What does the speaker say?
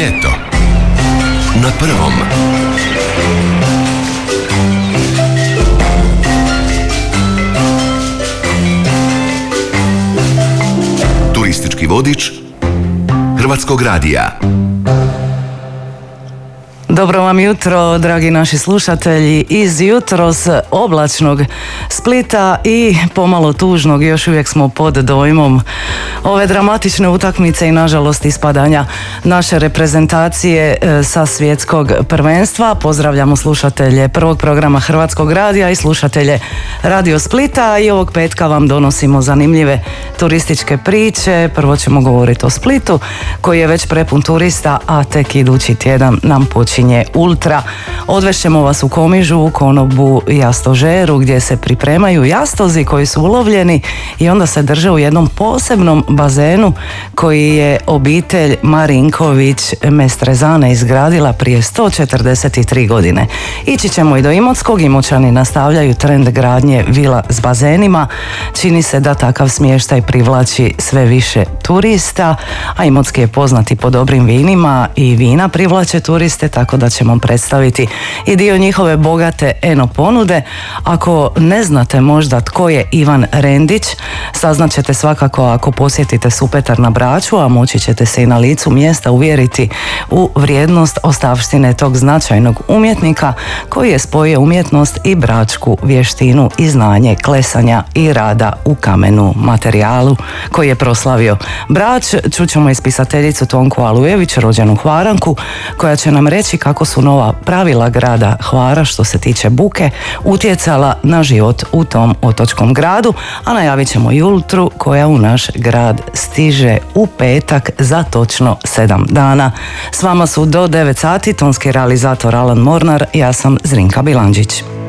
ljeto. Na Prvom. Turistički vodič Hrvatskog radija. Dobro vam jutro, dragi naši slušatelji, iz jutros oblačnog Splita i pomalo tužnog. Još uvijek smo pod dojmom ove dramatične utakmice i nažalost ispadanja naše reprezentacije sa svjetskog prvenstva. Pozdravljamo slušatelje prvog programa Hrvatskog radija i slušatelje Radio Splita i ovog petka vam donosimo zanimljive turističke priče. Prvo ćemo govoriti o Splitu koji je već prepun turista, a tek idući tjedan nam počinje Ultra. Odvešćemo vas u Komižu, u konobu Jastožeru gdje se pripremaju jastozi koji su ulovljeni i onda se drže u jednom posebnom bazenu koji je obitelj Marinković Mestrezane izgradila prije 143 godine. Ići ćemo i do Imotskog. Imoćani nastavljaju trend gradnje vila s bazenima. Čini se da takav smještaj privlači sve više turista, a Imotski je poznat i po dobrim vinima i vina privlače turiste, tako da ćemo predstaviti i dio njihove bogate eno ponude. Ako ne znate možda tko je Ivan Rendić, saznaćete svakako ako posjetite Supetar na Braču, a moći ćete se i na licu mjesta uvjeriti u vrijednost ostavštine tog značajnog umjetnika koji je spojio umjetnost i bračku vještinu i znanje klesanja i rada u kamenu materijalu koji je proslavio Brač. Čućemo i spisateljicu Tonku Alujević, rođenu Hvaranku, koja će nam reći kako su nova pravila grada Hvara što se tiče buke utjecala na život u tom otočkom gradu, a najavit ćemo i Ultru koja u naš grad stiže u petak za točno 7 dana. S vama su do 9 sati tonski realizator Alan Mornar, ja sam Zrinka Bilandžić.